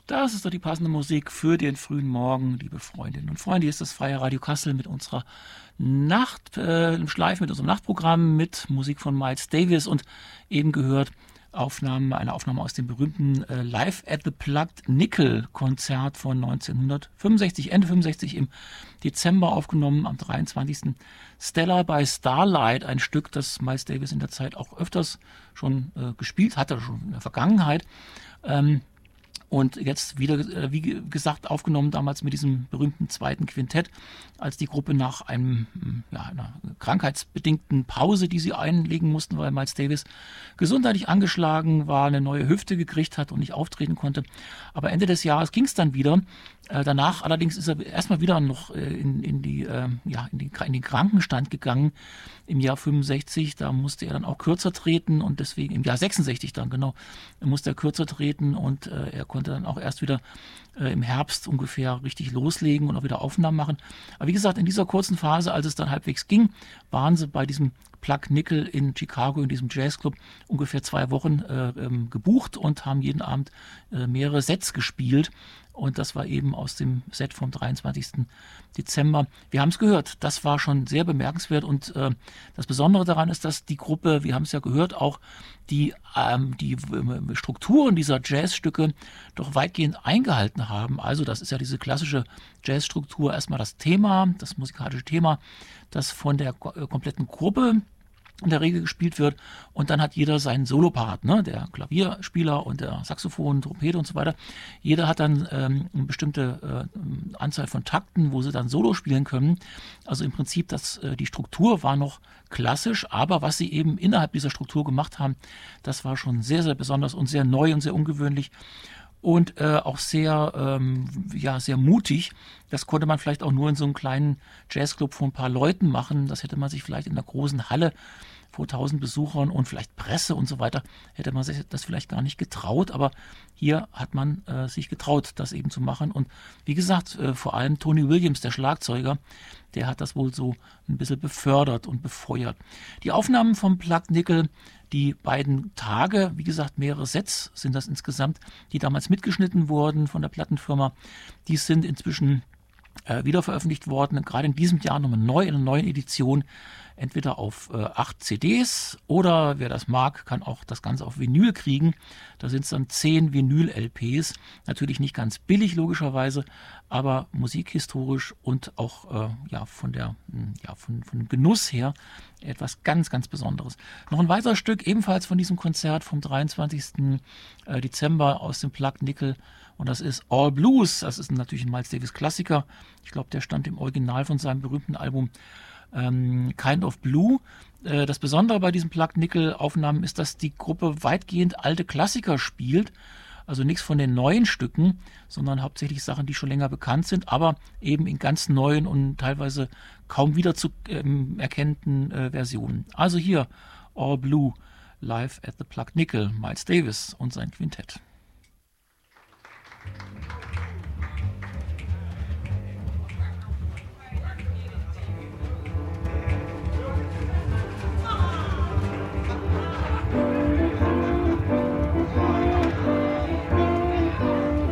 Das ist doch die passende Musik für den frühen Morgen, liebe Freundinnen und Freunde. Hier ist das Freie Radio Kassel mit unserer im Schleif mit unserem Nachtprogramm mit Musik von Miles Davis und eben gehört eine Aufnahme aus dem berühmten Live at the Plugged Nickel Konzert von 1965, Ende 65 im Dezember aufgenommen, am 23. Stella by Starlight, ein Stück, das Miles Davis in der Zeit auch öfters schon gespielt hatte, schon in der Vergangenheit. Und jetzt wieder, wie gesagt, aufgenommen damals mit diesem berühmten zweiten Quintett, als die Gruppe nach einer krankheitsbedingten Pause, die sie einlegen mussten, weil Miles Davis gesundheitlich angeschlagen war, eine neue Hüfte gekriegt hat und nicht auftreten konnte. Aber Ende des Jahres ging es dann wieder. Danach allerdings ist er erstmal wieder noch in den Krankenstand gegangen im Jahr 65. Da musste er dann auch kürzer treten und deswegen im Jahr 66 dann genau musste er kürzer treten und er konnte dann auch erst wieder im Herbst ungefähr richtig loslegen und auch wieder Aufnahmen machen. Aber wie gesagt, in dieser kurzen Phase, als es dann halbwegs ging, waren sie bei diesem Plugged Nickel in Chicago, in diesem Jazzclub, ungefähr 2 Wochen gebucht und haben jeden Abend mehrere Sets gespielt. Und das war eben aus dem Set vom 23. Dezember. Wir haben es gehört, das war schon sehr bemerkenswert. Und das Besondere daran ist, dass die Gruppe, wir haben es ja gehört, auch die Strukturen dieser Jazzstücke doch weitgehend eingehalten haben. Also das ist ja diese klassische Jazzstruktur. Erstmal das Thema, das musikalische Thema, das von der kompletten Gruppe in der Regel gespielt wird und dann hat jeder seinen Solopart, ne? Der Klavierspieler und der Saxophon, Trompete und so weiter. Jeder hat dann eine bestimmte Anzahl von Takten, wo sie dann Solo spielen können. Also im Prinzip, die Struktur war noch klassisch, aber was sie eben innerhalb dieser Struktur gemacht haben, das war schon sehr, sehr besonders und sehr neu und sehr ungewöhnlich. Und auch sehr mutig. Das konnte man vielleicht auch nur in so einem kleinen Jazzclub von ein paar Leuten machen. Das hätte man sich vielleicht in einer großen Halle vor 1000 Besuchern und vielleicht Presse und so weiter, hätte man sich das vielleicht gar nicht getraut. Aber hier hat man sich getraut, das eben zu machen. Und wie gesagt, vor allem Tony Williams, der Schlagzeuger, der hat das wohl so ein bisschen befördert und befeuert. Die Aufnahmen vom Plugged Nickel, die beiden Tage, wie gesagt, mehrere Sets sind das insgesamt, die damals mitgeschnitten wurden von der Plattenfirma, die sind inzwischen wieder veröffentlicht worden, gerade in diesem Jahr nochmal neu in einer neuen Edition, entweder auf 8 CDs oder wer das mag, kann auch das Ganze auf Vinyl kriegen. Da sind es dann 10 Vinyl-LPs, natürlich nicht ganz billig logischerweise, aber musikhistorisch und auch von dem Genuss her etwas ganz, ganz Besonderes. Noch ein weiteres Stück, ebenfalls von diesem Konzert vom 23. Dezember aus dem Plugged Nickel. Und das ist All Blues. Das ist natürlich ein Miles Davis Klassiker. Ich glaube, der stammt im Original von seinem berühmten Album Kind of Blue. Das Besondere bei diesen Plugged Nickel Aufnahmen ist, dass die Gruppe weitgehend alte Klassiker spielt. Also nichts von den neuen Stücken, sondern hauptsächlich Sachen, die schon länger bekannt sind, aber eben in ganz neuen und teilweise kaum wieder zu erkennenden Versionen. Also hier All Blue, live at the Plugged Nickel, Miles Davis und sein Quintett.